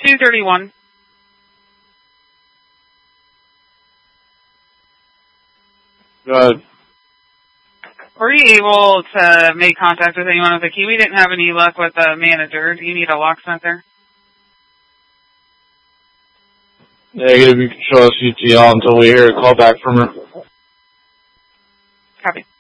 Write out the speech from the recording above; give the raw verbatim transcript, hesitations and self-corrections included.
two thirty-one. Go ahead. Were you able to make contact with anyone with a key? We didn't have any luck with the manager. Do you need a locksmith there? Negative, you can show us C T L until we hear a call back from her. Copy.